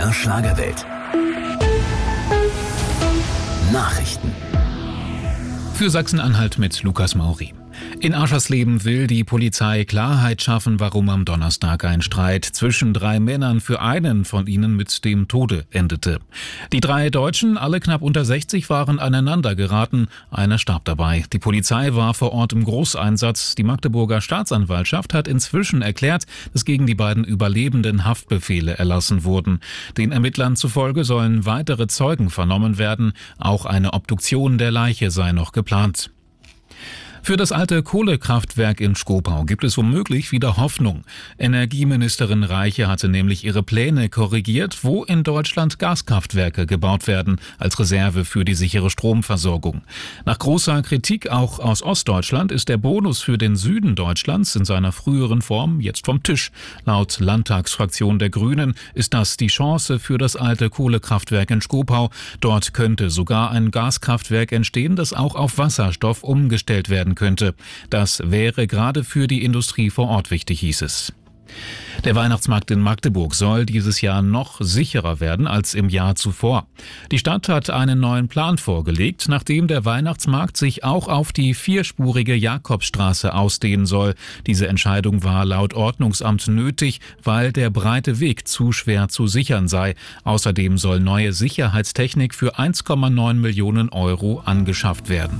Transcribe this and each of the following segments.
MDR Schlagerwelt. Nachrichten. Für Sachsen-Anhalt mit Lukas Mauri. In Aschersleben will die Polizei Klarheit schaffen, warum am Donnerstag ein Streit zwischen 3 Männern für einen von ihnen mit dem Tode endete. Die 3 Deutschen, alle knapp unter 60, waren aneinander geraten. Einer starb dabei. Die Polizei war vor Ort im Großeinsatz. Die Magdeburger Staatsanwaltschaft hat inzwischen erklärt, dass gegen die beiden Überlebenden Haftbefehle erlassen wurden. Den Ermittlern zufolge sollen weitere Zeugen vernommen werden. Auch eine Obduktion der Leiche sei noch geplant. Für das alte Kohlekraftwerk in Schkopau gibt es womöglich wieder Hoffnung. Energieministerin Reiche hatte nämlich ihre Pläne korrigiert, wo in Deutschland Gaskraftwerke gebaut werden, als Reserve für die sichere Stromversorgung. Nach großer Kritik auch aus Ostdeutschland ist der Bonus für den Süden Deutschlands in seiner früheren Form jetzt vom Tisch. Laut Landtagsfraktion der Grünen ist das die Chance für das alte Kohlekraftwerk in Schkopau. Dort könnte sogar ein Gaskraftwerk entstehen, das auch auf Wasserstoff umgestellt werden könnte. Das wäre gerade für die Industrie vor Ort wichtig, hieß es. Der Weihnachtsmarkt in Magdeburg soll dieses Jahr noch sicherer werden als im Jahr zuvor. Die Stadt hat einen neuen Plan vorgelegt, nachdem der Weihnachtsmarkt sich auch auf die 4-spurige Jakobsstraße ausdehnen soll. Diese Entscheidung war laut Ordnungsamt nötig, weil der breite Weg zu schwer zu sichern sei. Außerdem soll neue Sicherheitstechnik für 1,9 Millionen Euro angeschafft werden.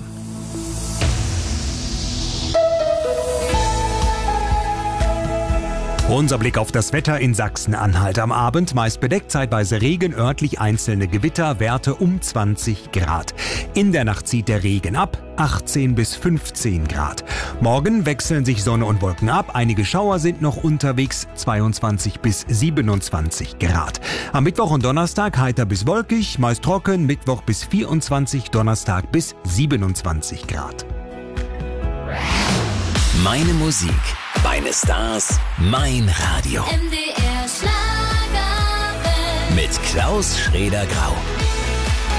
Unser Blick auf das Wetter in Sachsen-Anhalt. Am Abend meist bedeckt, zeitweise Regen, örtlich einzelne Gewitter, Werte um 20 Grad. In der Nacht zieht der Regen ab, 18 bis 15 Grad. Morgen wechseln sich Sonne und Wolken ab, einige Schauer sind noch unterwegs, 22 bis 27 Grad. Am Mittwoch und Donnerstag heiter bis wolkig, meist trocken, Mittwoch bis 24, Donnerstag bis 27 Grad. Meine Musik, meine Stars, mein Radio. MDR Schlagerwelt. Mit Klaus Schrader-Grau.